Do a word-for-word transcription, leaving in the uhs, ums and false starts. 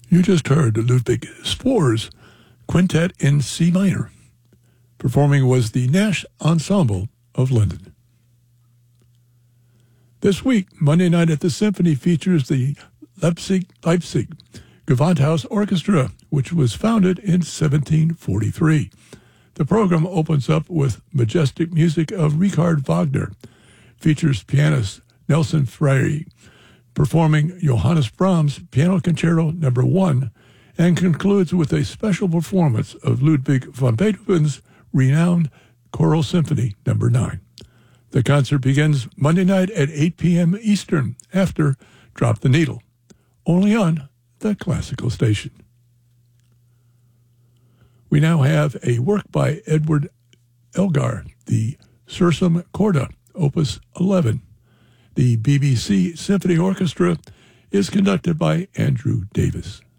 You just heard Ludwig Spohr's Quintet in C minor. Performing was the Nash Ensemble of London. This week, Monday Night at the Symphony features the Leipzig Leipzig Gewandhaus Orchestra, which was founded in seventeen forty-three. The program opens up with majestic music of Richard Wagner, features pianist Nelson Freire performing Johannes Brahms' Piano Concerto Number One, and concludes with a special performance of Ludwig van Beethoven's renowned Choral Symphony Number Nine. The concert begins Monday night at eight p.m. Eastern after Drop the Needle, only on the Classical Station. We now have a work by Edward Elgar, the Sursum Corda, Opus eleven. The B B C Symphony Orchestra is conducted by Andrew Davis.